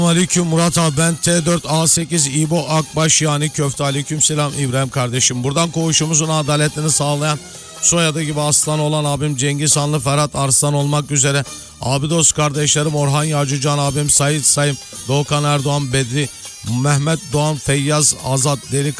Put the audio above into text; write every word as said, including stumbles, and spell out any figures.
Aleyküm Murat abi, ben T dört A sekiz İbo Akbaş yani köfte. Aleyküm selam İbrahim kardeşim. Buradan koğuşumuzun adaletini sağlayan, soyadı gibi aslan olan abim Cengiz Hanlı, Ferhat Arslan olmak üzere abi dost kardeşlerim Orhan Yağcıcan abim, Sait Sayım, Doğukan Erdoğan, Bedri, Mehmet Doğan, Feyyaz Azat, Deli